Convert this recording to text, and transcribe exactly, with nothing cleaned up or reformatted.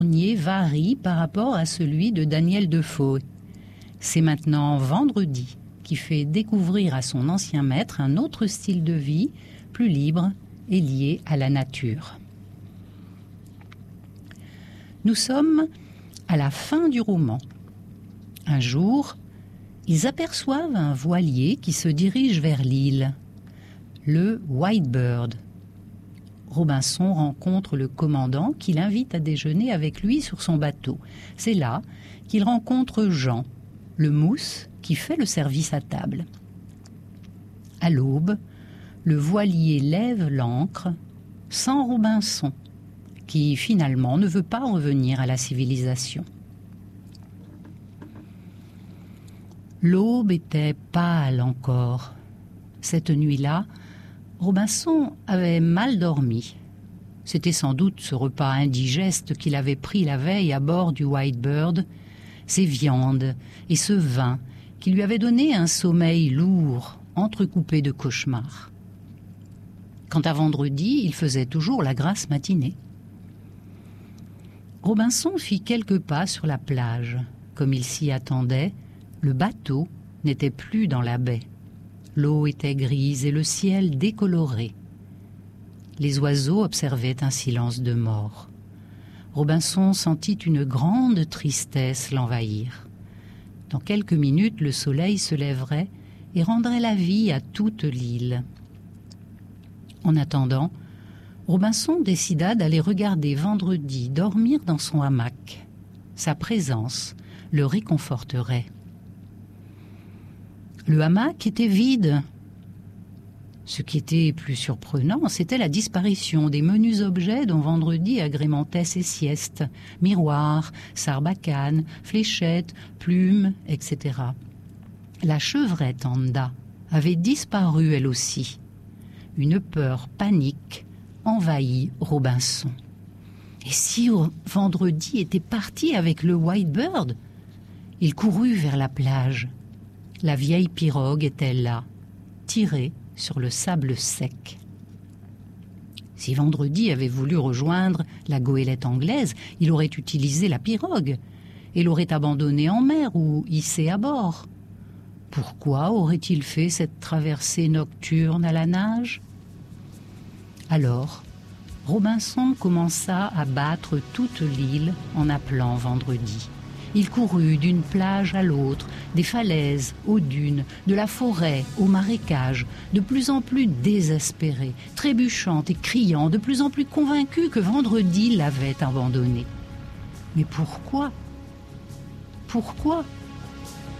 varie par rapport à celui de Daniel Defoe. C'est maintenant Vendredi qui fait découvrir à son ancien maître un autre style de vie, plus libre et lié à la nature. Nous sommes à la fin du roman. Un jour, ils aperçoivent un voilier qui se dirige vers l'île, le Whitebird. Robinson rencontre le commandant qui l'invite à déjeuner avec lui sur son bateau. C'est là qu'il rencontre Jean, le mousse qui fait le service à table. À l'aube, le voilier lève l'ancre sans Robinson, qui finalement ne veut pas revenir à la civilisation. L'aube était pâle encore. Cette nuit-là, Robinson avait mal dormi. C'était sans doute ce repas indigeste qu'il avait pris la veille à bord du Whitebird, ces viandes et ce vin qui lui avaient donné un sommeil lourd, entrecoupé de cauchemars. Quant à Vendredi, il faisait toujours la grasse matinée. Robinson fit quelques pas sur la plage. Comme il s'y attendait, le bateau n'était plus dans la baie. L'eau était grise et le ciel décoloré. Les oiseaux observaient un silence de mort. Robinson sentit une grande tristesse l'envahir. Dans quelques minutes, le soleil se lèverait et rendrait la vie à toute l'île. En attendant, Robinson décida d'aller regarder Vendredi dormir dans son hamac. Sa présence le réconforterait. Le hamac était vide. Ce qui était plus surprenant, c'était la disparition des menus objets dont Vendredi agrémentait ses siestes, miroirs, sarbacanes, fléchettes, plumes, et cetera. La chevrette Anda avait disparu elle aussi. Une peur panique envahit Robinson. Et si Vendredi était parti avec le Whitebird? Il courut vers la plage. La vieille pirogue était là, tirée sur le sable sec. Si Vendredi avait voulu rejoindre la goélette anglaise, il aurait utilisé la pirogue et l'aurait abandonnée en mer ou hissée à bord. Pourquoi aurait-il fait cette traversée nocturne à la nage? Alors, Robinson commença à battre toute l'île en appelant Vendredi. Il courut d'une plage à l'autre, des falaises aux dunes, de la forêt au marécage, de plus en plus désespéré, trébuchant et criant, de plus en plus convaincu que Vendredi l'avait abandonné. Mais pourquoi? Pourquoi?